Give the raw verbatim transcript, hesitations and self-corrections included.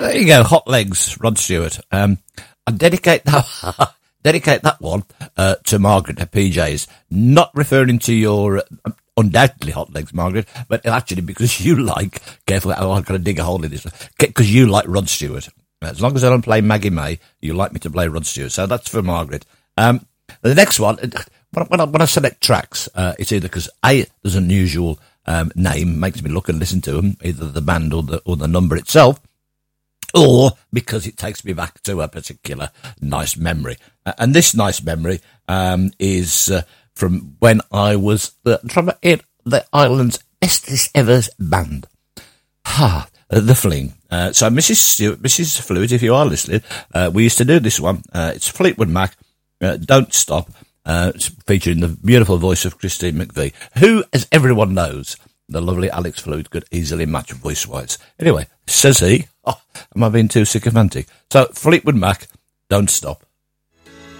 There you go, hot legs, Rod Stewart. Um, I dedicate that dedicate that one uh, to Margaret at P J's. Not referring to your uh, undoubtedly hot legs, Margaret, but actually because you like. Careful, oh, I've got to dig a hole in this. Because you like Rod Stewart. As long as I don't play Maggie May, you like me to play Rod Stewart. So that's for Margaret. Um, the next one, when I, when I select tracks, uh, it's either because A, there's an unusual um, name, makes me look and listen to them, either the band or the or the number itself, or because it takes me back to a particular nice memory. Uh, and this nice memory um, is uh, from when I was the, from it, the island's bestest ever band. Ha, The Fling. Uh, so Missus Stewart, Missus Fluid, if you are listening, uh, we used to do this one. Uh, it's Fleetwood Mac, uh, Don't Stop, uh, featuring the beautiful voice of Christine McVie, who, as everyone knows, the lovely Alex Fluid could easily match voice-wise. Anyway, says he, oh, am I being too sycophantic? So Fleetwood Mac, Don't Stop.